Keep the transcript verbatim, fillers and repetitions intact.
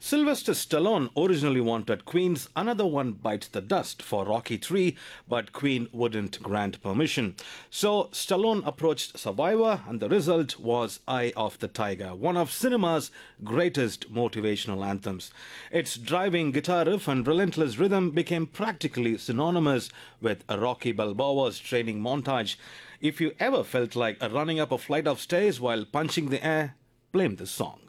Sylvester Stallone originally wanted Queen's Another One Bites the Dust for Rocky three, but Queen wouldn't grant permission. So Stallone approached Survivor, and the result was Eye of the Tiger, one of cinema's greatest motivational anthems. Its driving guitar riff and relentless rhythm became practically synonymous with Rocky Balboa's training montage. If you ever felt like running up a flight of stairs while punching the air, blame this song.